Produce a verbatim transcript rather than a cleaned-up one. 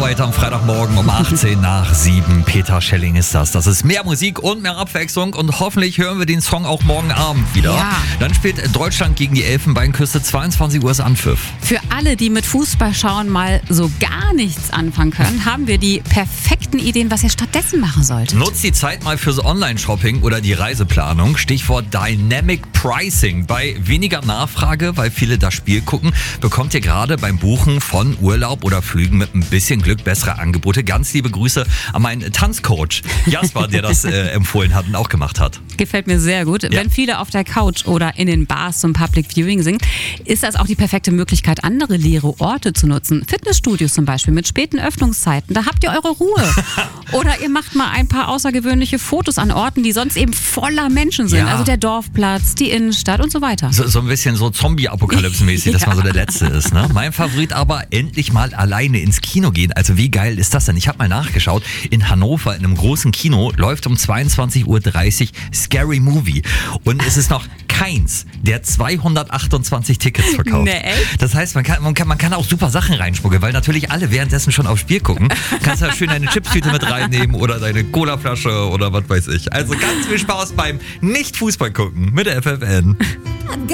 Weiter am Freitagmorgen um achtzehn nach sieben. Peter Schelling ist das. Das ist mehr Musik und mehr Abwechslung und hoffentlich hören wir den Song auch morgen Abend wieder. Ja. Dann spielt Deutschland gegen die Elfenbeinküste. zweiundzwanzig Uhr ist Anpfiff. Für alle, die mit Fußballschauen mal so gar nichts anfangen können, haben wir die perfekten Ideen, was ihr stattdessen machen solltet. Nutzt die Zeit mal fürs Online-Shopping oder die Reiseplanung. Stichwort Dynamic Pricing. Bei weniger Nachfrage, weil viele das Spiel gucken, bekommt ihr gerade beim Buchen von Urlaub oder Flügen mit ein bisschen Glück bessere Angebote. Ganz liebe Grüße an meinen Tanzcoach Jasper, der das äh, empfohlen hat und auch gemacht hat. Gefällt mir sehr gut. Ja. Wenn viele auf der Couch oder in den Bars zum Public Viewing sind, ist das auch die perfekte Möglichkeit, andere leere Orte zu nutzen. Fitnessstudios zum Beispiel mit späten Öffnungszeiten, da habt ihr eure Ruhe. Oder ihr macht mal ein paar außergewöhnliche Fotos an Orten, die sonst eben voller Menschen sind. Ja. Also der Dorfplatz, die Innenstadt und so weiter. So, so ein bisschen so Zombie-Apokalypse-mäßig, dass Ja. man so der Letzte ist. Ne? Mein Favorit aber, endlich mal alleine ins Kino gehen. Also wie geil ist das denn? Ich habe mal nachgeschaut, in Hannover in einem großen Kino läuft um zweiundzwanzig Uhr dreißig Scary Movie. Und es ist noch keins der zweihundertachtundzwanzig Tickets verkauft. Nee, echt? Das heißt, man kann, man, kann, man kann auch super Sachen reinschmuggeln, weil natürlich alle währenddessen schon aufs Spiel gucken. Du kannst ja schön deine Chipstüte mit reinnehmen oder deine Colaflasche oder was weiß ich. Also ganz viel Spaß beim Nicht-Fußball gucken mit der F F N.